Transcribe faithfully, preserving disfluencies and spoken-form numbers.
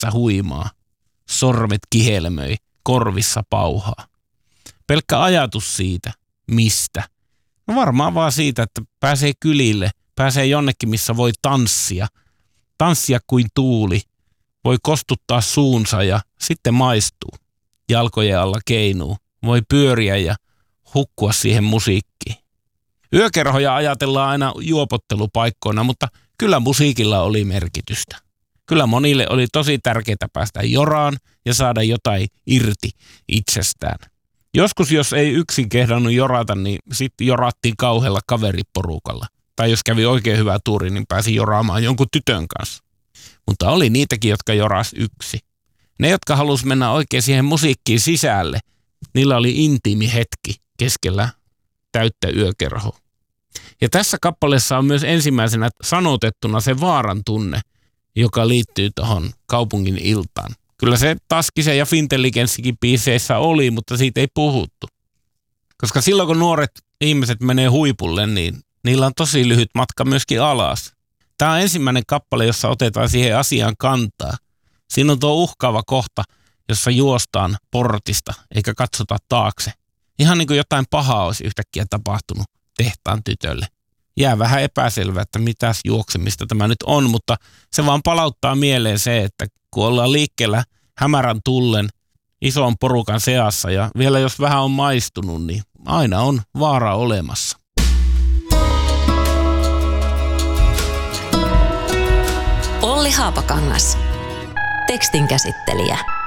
huimaa. Sormet kihelmöi, korvissa pauhaa. Pelkkä ajatus siitä, mistä. No varmaan vaan siitä, että pääsee kylille, pääsee jonnekin, missä voi tanssia. Tanssia kuin tuuli, voi kostuttaa suunsa ja sitten maistuu. Jalkojen alla keinuu, voi pyöriä ja hukkua siihen musiikkiin. Yökerhoja ajatellaan aina juopottelupaikkoina, mutta kyllä musiikilla oli merkitystä. Kyllä monille oli tosi tärkeää päästä joraan ja saada jotain irti itsestään. Joskus, jos ei yksin kehdannut jorata, niin sitten jorattiin kauhealla kaveriporukalla. Tai jos kävi oikein hyvä tuuri, niin pääsi joraamaan jonkun tytön kanssa. Mutta oli niitäkin, jotka joras yksi. Ne, jotka halusi mennä oikein siihen musiikkiin sisälle, niillä oli intiimi hetki keskellä täyttä yökerhoa. Ja tässä kappaleessa on myös ensimmäisenä sanotettuna se vaaran tunne, joka liittyy tuohon kaupungin iltaan. Kyllä se Taskisen ja Fintelligenssikin biiseissä oli, mutta siitä ei puhuttu. Koska silloin kun nuoret ihmiset menee huipulle, niin niillä on tosi lyhyt matka myöskin alas. Tämä on ensimmäinen kappale, jossa otetaan siihen asiaan kantaa. Siinä on tuo uhkaava kohta, jossa juostaan portista eikä katsota taakse. Ihan niin kuin jotain pahaa olisi yhtäkkiä tapahtunut tehtaan tytölle. Jää vähän epäselvää, että mitäs juoksemista tämä nyt on, mutta se vaan palauttaa mieleen se, että kun ollaan liikkeellä hämärän tullen ison porukan seassa ja vielä jos vähän on maistunut, niin aina on vaara olemassa. Olli Haapakangas, tekstin käsittelijä.